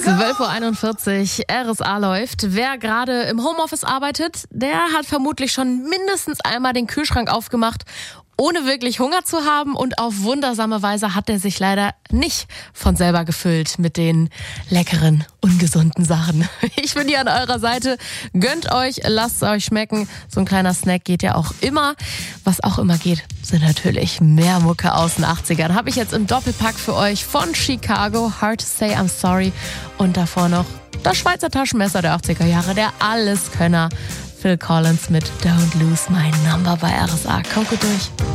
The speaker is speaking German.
12.41 Uhr, RSA läuft. Wer gerade im Homeoffice arbeitet, der hat vermutlich schon mindestens einmal den Kühlschrank aufgemacht, ohne wirklich Hunger zu haben. Und auf wundersame Weise hat er sich leider nicht von selber gefüllt mit den leckeren, ungesunden Sachen. Ich bin hier an eurer Seite. Gönnt euch, lasst es euch schmecken. So ein kleiner Snack geht ja auch immer. Was auch immer geht, sind natürlich mehr Mucke aus den 80ern. Habe ich jetzt im Doppelpack für euch von Chicago, Hard to Say I'm Sorry. Und davor noch das Schweizer Taschenmesser der 80er Jahre, der Alleskönner Phil Collins mit Don't Lose My Number bei RSA. Kommt gut durch.